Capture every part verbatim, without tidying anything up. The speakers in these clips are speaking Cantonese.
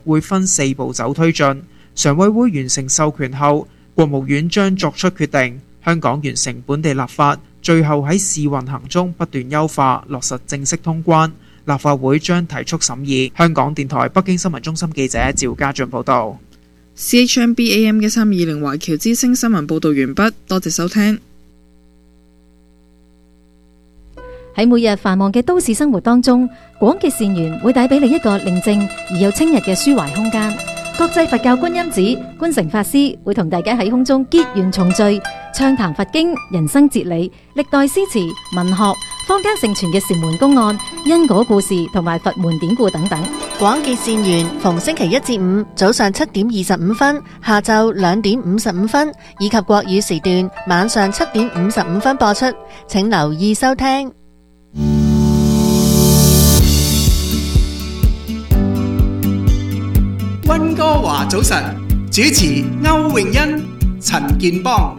會分四步走推進，常委會完成授權後，國務院將作出決定。香港完成本地立法，最後喺試運行中不斷優化，落實正式通關。立法會將提速審議。香港電台北京新聞中心記者趙家俊報道。 C H M B A M 嘅三二零華僑之聲新聞報道完畢，多謝收聽。 喺每日繁忙嘅都市生活當中，廣結善緣會帶俾你一個寧靜而又清日嘅抒懷空間。國際佛教觀音寺觀誠法師會同大家喺空中結緣重聚，暢談佛經、人生哲理、歷代詩詞、文學、坊間盛傳嘅禪門公案、因果故事同埋佛門典故等等。 廣結善緣逢星期一至五早上七點二十五分、下晝兩點五十五分，以及國語時段晚上七點五十五分播出，請留意收聽。 溫哥華早晨，主持歐詠欣、陳健邦。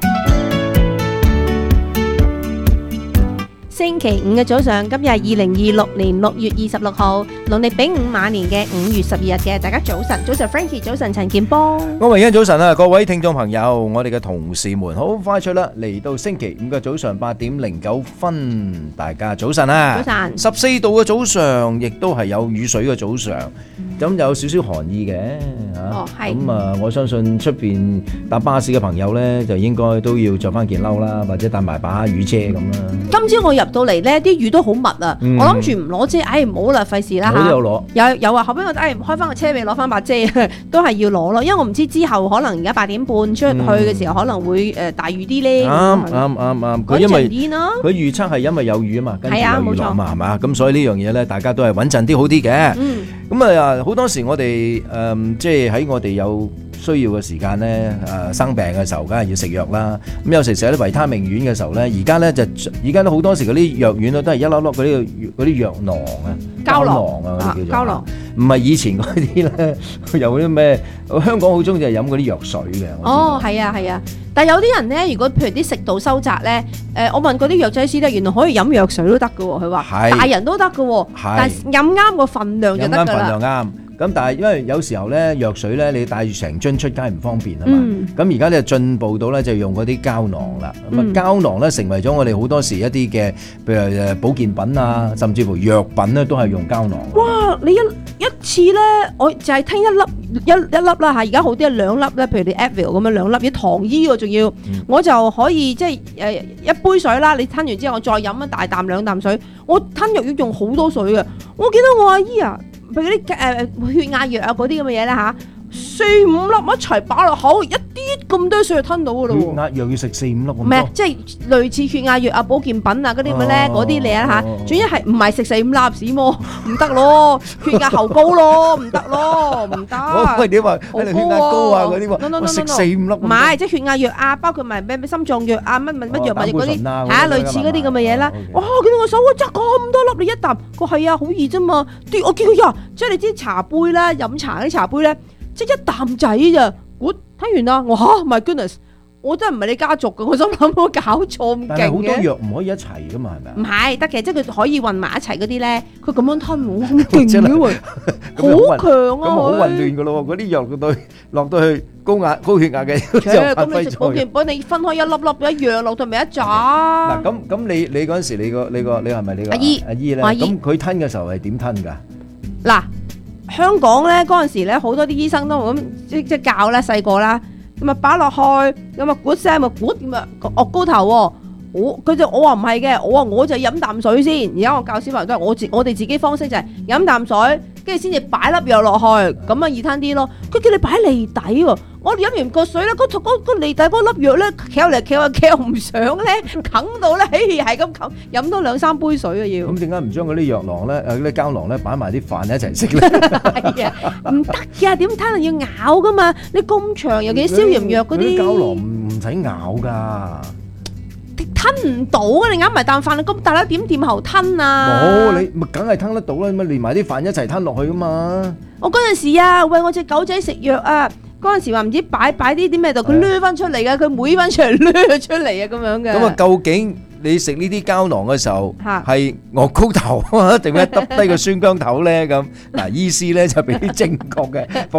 星期五嘅早上，今日係二零二六年六月二十六號，農曆丙午馬年嘅五月十二日嘅，大家早晨，早晨 Frankie， 早晨陳健邦。 歐詠欣早晨啊，各位聽眾朋友，我哋嘅同事們，好快脆啦，嚟到星期五嘅早上八點零九分，大家早晨啊！ 早晨， 十四度嘅早上，亦都係有雨水嘅早上，咁有少少寒意嘅嚇。 哦，係。 咁啊，我相信出邊搭巴士嘅朋友咧，就應該都要着翻件褸啦，或者帶埋把雨遮咁啦。 今朝我入到嚟咧，啲雨都好密啊！嗯、我諗住唔攞遮，唉唔好啦，費事啦嚇。 我都有攞， 有有啊！後邊我唉開翻個車尾攞翻把遮，都係要攞咯，因為我唔知之後可能而家八點半出去嘅時候、嗯、可能會誒大雨啲咧。 啱啱啱啱，佢因為佢預測係因為有雨啊嘛，跟住有雨落嘛，係嘛？咁所以呢樣嘢咧，大家都係穩陣啲好啲嘅。嗯。咁啊，好多時我哋誒、嗯、即係喺我哋有需要嘅時間咧，誒、呃、生病嘅時候，梗係要食藥啦。咁有時食啲維他命丸嘅時候咧，而家咧就而家都好多時嗰啲藥丸咧都係一粒粒嗰啲嗰啲藥囊啊，膠囊啊嗰啲叫做。膠囊。唔係以前嗰啲咧，有啲咩？香港好中意就係飲嗰啲藥水嘅。 哦，係啊，係啊。但係有啲人咧，如果譬如啲食道收窄咧，誒、呃，我問嗰啲藥劑師咧，原來可以飲藥水都得嘅喎。佢話大人都得嘅喎，但係飲啱個份量就得㗎啦。飲啱份量啱。咁但係因為有時候咧藥水咧你帶住成樽出街唔方便啊嘛，咁而家咧進步到咧就用嗰啲膠囊啦，咁啊、嗯、膠囊咧成為咗我哋好多時一啲嘅，譬如誒保健品啊，甚至乎藥品咧都係用膠囊。哇！你一一次咧，我就係聽一粒一一粒啦嚇，而家好啲係兩粒咧，譬如你 Advil 咁樣兩粒，啲糖衣喎仲要，嗯、我就可以即係誒一杯水啦，你吞完之後我再飲一大啖兩啖水，我吞藥要用好多水嘅，我記得我阿姨啊。譬如嗰啲誒血壓藥啊嗰啲咁嘅嘢咧嚇，四五粒一齊擺落口，一啲咁多水就吞到噶咯喎。血壓藥要食四五粒咁多？唔係，即係類似血壓藥啊、保健品啊嗰啲咁嘅咧，嗰啲嚟啊嚇。總之係唔係食四五粒屎魔唔得咯，血壓後高咯，唔得咯，唔得。喂，點話？血壓高啊嗰啲喎，我食四五粒。唔係，即係血壓藥啊，包括埋咩咩心臟藥啊，乜乜乜藥物嗰啲，係啊，類似嗰啲咁嘅嘢啦。哇！見到我手我執咁多粒你一啖，佢係啊，好易啫嘛。啲我見佢呀，即係你知茶杯啦，飲茶嗰啲茶杯咧。即係一啖仔咋，我睇完啦，我嚇 my goodness，我真係唔係你家族嘅，我心諗我搞錯咁勁嘅。但係好多藥唔可以一齊噶嘛，係咪啊？唔係得嘅，即係佢可以混埋一齊嗰啲咧，佢咁樣吞我咁勁嘅喎，好強啊！咁好混亂噶咯喎，嗰啲藥落到落到去高壓高血壓嘅就發揮作用。幫你分開一粒粒一樣落到咪一紮。嗱咁咁你你嗰陣時你個你個你係咪你個阿姨阿姨咧？咁佢吞嘅時候係點吞㗎？嗱。香港咧嗰陣時咧，好多啲醫生都咁即即教咧細個啦，咁啊擺落去，咁啊咕聲咪咕咁啊惡高頭喎，我佢就我話唔係嘅，我話我就飲啖水先，而家我教小朋友都係我自我哋自己方式就係飲啖水，跟住先至擺粒藥落去，咁啊易吞啲咯。佢叫你擺脷底喎，我哋飲完個水咧，嗰嗰嗰脷底嗰粒藥咧，翹嚟翹去翹唔上咧，啃到咧，嘿係咁啃，飲多兩三杯水啊要。咁點解唔將嗰啲藥囊咧，誒嗰啲膠囊咧擺埋啲飯一齊食咧？係啊，唔得㗎，點吞啊要咬㗎嘛，你咁長，尤其消炎藥嗰啲。嗰啲膠囊唔使咬㗎。吞唔到啊！你咬埋啖飯，你咁大粒點掂喉吞啊？冇，你咪梗係吞得到啦，咪連埋啲飯一齊吞落去噶嘛。我嗰陣時啊，喂我隻狗仔食藥啊，嗰陣時話唔知擺擺啲啲咩度，佢掠翻出嚟嘅，佢每翻出嚟掠出嚟啊咁樣嘅。咁啊，究竟你食呢啲膠囊嘅時候係鵝高頭啊，定係耷低個酸薑頭咧？咁嗱，醫師咧就俾啲正確嘅。